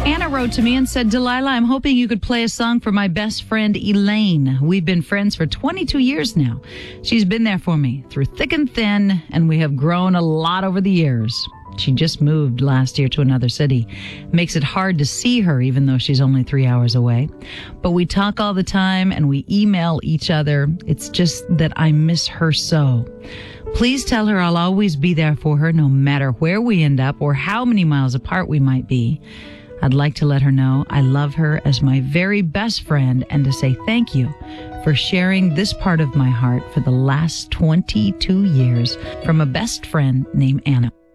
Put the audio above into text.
Anna wrote to me and said, Delilah, I'm hoping you could play a song for my best friend, Elaine. We've been friends for 22 years now. She's been there for me through thick and thin, and we have grown a lot over the years. She just moved last year to another city. Makes it hard to see her, even though she's only 3 hours away. But we talk all the time, and we email each other. It's just that I miss her so. Please tell her I'll always be there for her, no matter where we end up or how many miles apart we might be. I'd like to let her know I love her as my very best friend and to say thank you for sharing this part of my heart for the last 22 years from a best friend named Anna.